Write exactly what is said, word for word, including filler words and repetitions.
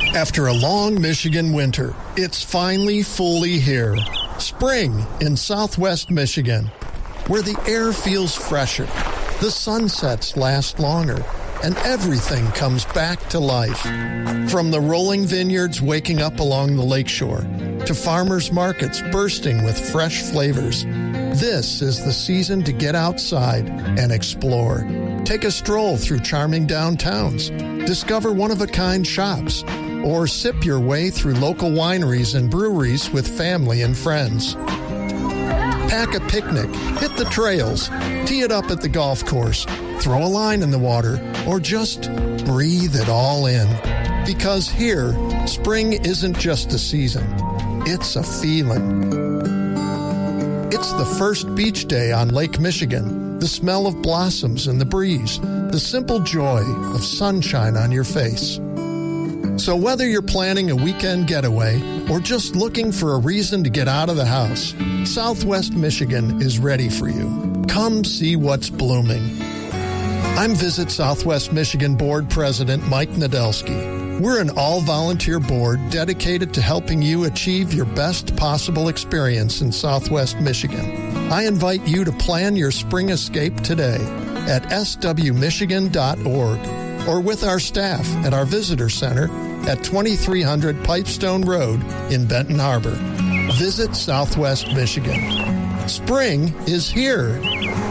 After a long Michigan winter, it's finally fully here. Spring in Southwest Michigan, where the air feels fresher, the sunsets last longer, and everything comes back to life. From the rolling vineyards waking up along the lakeshore to farmers markets bursting with fresh flavors, this is the season to get outside and explore. Take a stroll through charming downtowns, discover one-of-a-kind shops, or sip your way through local wineries and breweries with family and friends. Pack a picnic, hit the trails, tee it up at the golf course, throw a line in the water, or just breathe it all in. Because here, spring isn't just a season, it's a feeling. It's the first beach day on Lake Michigan, the smell of blossoms in the breeze, the simple joy of sunshine on your face. So whether you're planning a weekend getaway or just looking for a reason to get out of the house, Southwest Michigan is ready for you. Come see what's blooming. I'm Visit Southwest Michigan Board President Mike Nadelsky. We're an all-volunteer board dedicated to helping you achieve your best possible experience in Southwest Michigan. I invite you to plan your spring escape today at s w michigan dot org or with our staff at our visitor center at twenty-three hundred Pipestone Road in Benton Harbor. Visit Southwest Michigan. Spring is here.